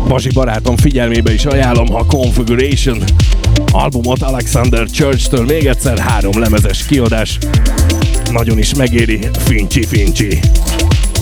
Bazsi barátom figyelmébe is ajánlom a Configuration albumot Alexander Church-től, még egyszer 3 lemezes kiadás. Nagyon is megéri, fincsi.